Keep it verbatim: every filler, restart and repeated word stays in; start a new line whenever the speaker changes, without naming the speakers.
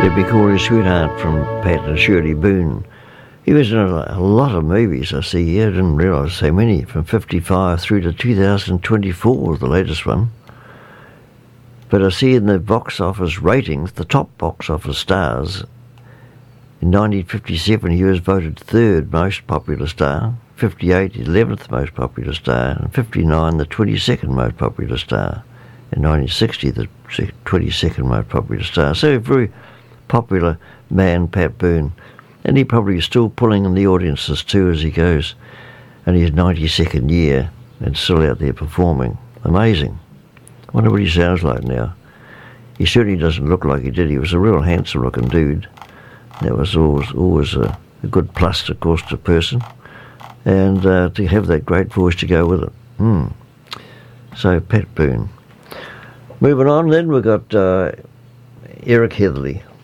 Debbie Corey's sweetheart from Pat and Shirley Boone. He was in a, a lot of movies, I see here. I didn't realise so many. From fifty-five through to two thousand twenty-four, the latest one. But I see in the box office ratings, the top box office stars, in nineteen fifty-seven he was voted third most popular star, fifty-eight the eleventh most popular star, and fifty-nine the twenty-second most popular star. In nineteen sixty the twenty-second most popular star. So a very popular man, Pat Boone. And he probably is still pulling in the audiences too as he goes. And his ninety-second year and still out there performing. Amazing. I wonder what he sounds like now. He certainly doesn't look like he did. He was a real handsome looking dude. That was always always a, a good plus, of course, to a person. And uh, to have that great voice to go with it. Hmm. So, Pat Boone. Moving on then, we've got uh, Eric Heatherly.